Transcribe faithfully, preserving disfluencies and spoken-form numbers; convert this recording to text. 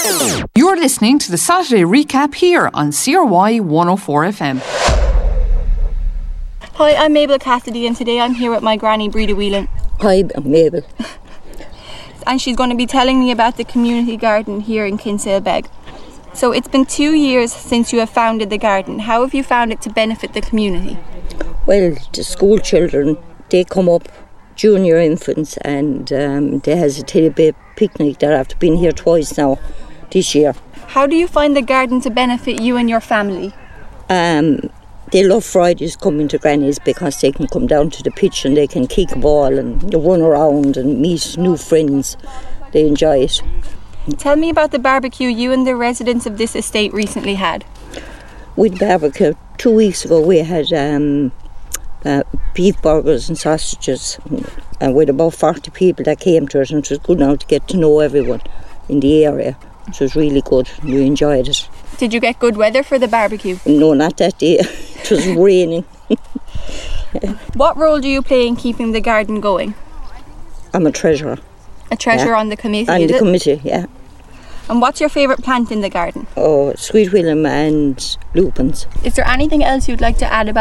You're listening to the Saturday Recap here on C R Y one oh four F M. Hi, I'm Mabel Cassidy and today I'm here with my granny Breda Whelan. Hi, I'm Mabel. And she's going to be telling me about the community garden here in Kinsale Beg. So it's been two years since you have founded the garden. How have you found it to benefit the community? Well, the school children, they come up, junior infants, and um, there has a teddy bear picnic that I've been here twice now this year. How do you find the garden to benefit you and your family? Um, they love Fridays coming to Granny's because they can come down to the pitch and they can kick a ball and run around and meet new friends. They enjoy it. Tell me about the barbecue you and the residents of this estate recently had. With barbecue, two weeks ago we had um, uh, beef burgers and sausages, and with about forty people that came to us, and it was good now to get to know everyone in the area. It was really good. We enjoyed it. Did you get good weather for the barbecue? No, not that day. It was raining. What role do you play in keeping the garden going? I'm a treasurer. A treasurer yeah. on the committee, On is the it? committee, yeah. And what's your favourite plant in the garden? Oh, sweet william and lupins. Is there anything else you'd like to add about